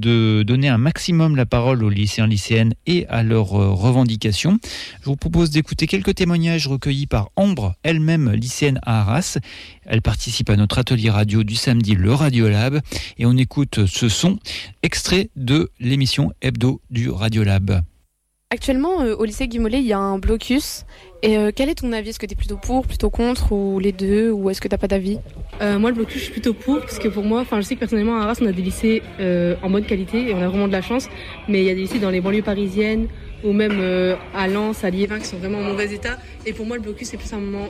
de donner un maximum la parole aux lycéens, lycéennes et à leurs revendications. Je vous propose d'écouter quelques témoignages recueillis par Ambre, elle-même lycéenne à Arras. Elle participe à notre atelier radio du samedi, le Radiolab, et on écoute ce son, extrait de l'émission Hebdo du Radiolab. Actuellement, au lycée Guy Mollet, il y a un blocus. Et quel est ton avis ? Est-ce que tu es plutôt pour, plutôt contre, ou les deux, ou est-ce que tu n'as pas d'avis ? Moi, le blocus, je suis plutôt pour, parce que pour moi, je sais que personnellement, à Arras, on a des lycées en bonne qualité, et on a vraiment de la chance. Mais il y a des lycées dans les banlieues parisiennes, ou même à Lens, à Liévin, qui sont vraiment en mauvais état. Et pour moi, le blocus, c'est plus un mouvement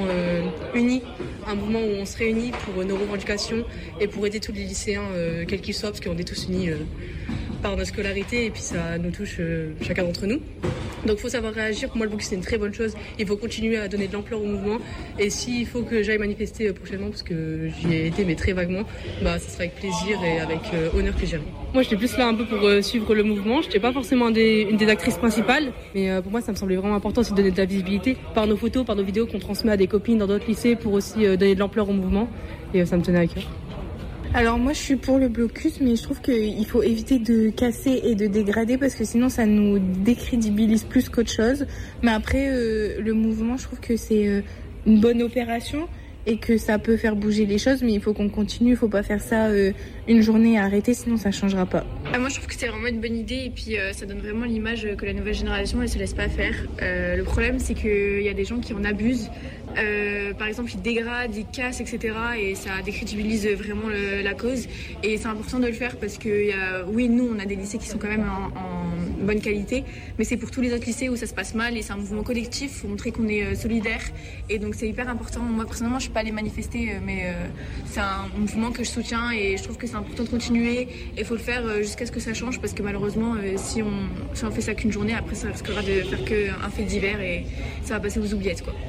uni, un mouvement où on se réunit pour nos revendications et pour aider tous les lycéens, quels qu'ils soient, parce qu'on est tous unis par notre scolarité, et puis ça nous touche chacun d'entre nous. Donc il faut savoir réagir. Pour moi, le blocus, c'est une très bonne chose. Il faut continuer à donner de l'ampleur au mouvement. Et s'il faut que j'aille manifester prochainement, parce que j'y ai été, mais très vaguement, ça sera avec plaisir et avec honneur que j'irai. Moi, j'étais plus là un peu pour suivre le mouvement. Je n'étais pas forcément une des actrices principales, mais pour moi, ça me semblait vraiment important aussi de donner de la visibilité par nos photos, par nos vidéos qu'on transmet à des copines dans d'autres lycées pour aussi donner de l'ampleur au mouvement. Et ça me tenait à cœur. Alors moi je suis pour le blocus, mais je trouve qu'il faut éviter de casser et de dégrader parce que sinon ça nous décrédibilise plus qu'autre chose. Mais après le mouvement, je trouve que c'est une bonne opération et que ça peut faire bouger les choses, mais il faut qu'on continue, il faut pas faire ça une journée et arrêter, sinon ça changera pas. Moi je trouve que c'est vraiment une bonne idée et puis ça donne vraiment l'image que la nouvelle génération elle se laisse pas faire. Le problème c'est qu'il y a des gens qui en abusent. Par exemple, ils dégradent, ils cassent, etc. Et ça décrédibilise vraiment la cause. Et c'est important de le faire parce que, oui, nous, on a des lycées qui sont quand même en bonne qualité, mais c'est pour tous les autres lycées où ça se passe mal et c'est un mouvement collectif. Il faut montrer qu'on est solidaire. Et donc, c'est hyper important. Moi, personnellement, je ne suis pas allée manifester, mais c'est un mouvement que je soutiens et je trouve que c'est important de continuer. Et il faut le faire jusqu'à ce que ça change parce que malheureusement, si on fait ça qu'une journée, après, ça risquera de faire qu'un fait divers et ça va passer aux oubliettes, quoi.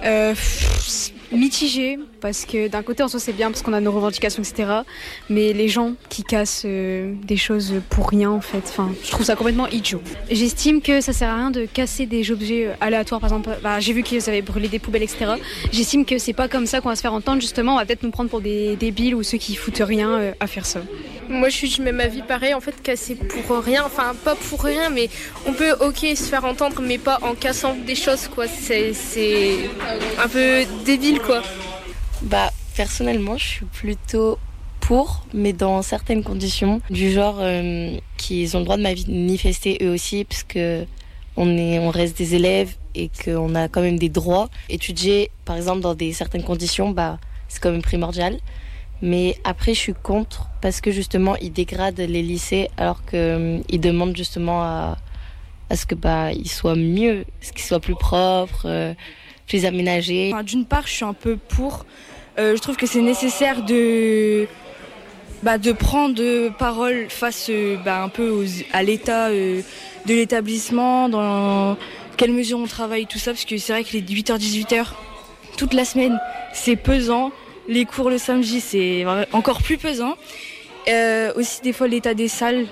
Mitigé, parce que d'un côté en soi c'est bien parce qu'on a nos revendications, etc. Mais les gens qui cassent des choses pour rien en fait, je trouve ça complètement idiot. J'estime que ça sert à rien de casser des objets aléatoires, par exemple, j'ai vu qu'ils avaient brûlé des poubelles, etc. J'estime que c'est pas comme ça qu'on va se faire entendre, justement, on va peut-être nous prendre pour des débiles ou ceux qui foutent rien à faire ça. Moi je suis du même avis, pareil, en fait casser pour rien, pas pour rien, mais on peut se faire entendre, mais pas en cassant des choses, quoi. C'est un peu débile, quoi. Personnellement je suis plutôt pour, mais dans certaines conditions, du genre qu'ils ont le droit de manifester eux aussi, parce que on reste des élèves et qu'on a quand même des droits. Étudier par exemple dans certaines conditions, c'est quand même primordial. Mais après, je suis contre parce que justement, ils dégradent les lycées alors qu'ils demandent justement à ce que ils soient mieux, qu'ils soient plus propres, plus aménagés. D'une part, je suis un peu pour. Je trouve que c'est nécessaire de prendre parole face un peu à l'état de l'établissement, dans quelle mesure on travaille, tout ça, parce que c'est vrai que les 8h, 18h, toute la semaine, c'est pesant. Les cours le samedi, c'est encore plus pesant. Aussi, des fois, l'état des salles.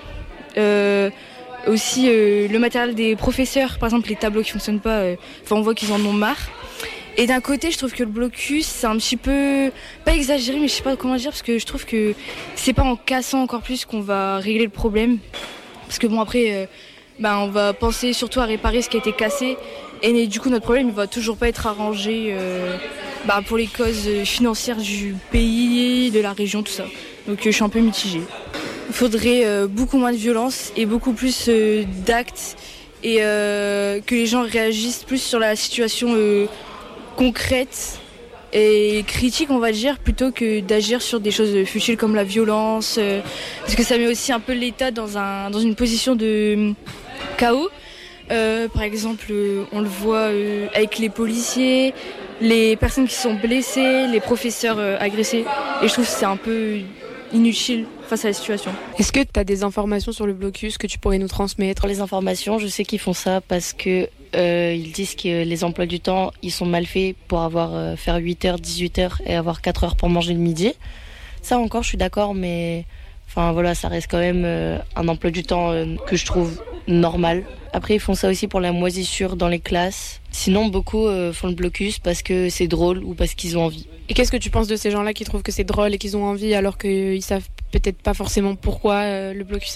Aussi, le matériel des professeurs. Par exemple, les tableaux qui ne fonctionnent pas. On voit qu'ils en ont marre. Et d'un côté, je trouve que le blocus, c'est un petit peu... Pas exagéré, mais je sais pas comment dire. Parce que je trouve que c'est pas en cassant encore plus qu'on va régler le problème. Parce que après, on va penser surtout à réparer ce qui a été cassé. Et du coup, notre problème, il va toujours pas être arrangé... pour les causes financières du pays, de la région, tout ça. Donc je suis un peu mitigée. Il faudrait beaucoup moins de violence et beaucoup plus d'actes et que les gens réagissent plus sur la situation concrète et critique, on va dire, plutôt que d'agir sur des choses futiles comme la violence, parce que ça met aussi un peu l'État dans une position de chaos. Par exemple, on le voit avec les policiers, les personnes qui sont blessées, les professeurs agressés. Et je trouve que c'est un peu inutile face à la situation. Est-ce que tu as des informations sur le blocus que tu pourrais nous transmettre ? Les informations, je sais qu'ils font ça parce que ils disent que les emplois du temps, ils sont mal faits pour faire 8h, 18h et avoir 4 heures pour manger le midi. Ça encore, je suis d'accord, mais ça reste quand même un emploi du temps que je trouve normal. Après, ils font ça aussi pour la moisissure dans les classes. Sinon, beaucoup font le blocus parce que c'est drôle ou parce qu'ils ont envie. Et qu'est-ce que tu penses de ces gens-là qui trouvent que c'est drôle et qu'ils ont envie alors qu'ils savent peut-être pas forcément pourquoi le blocus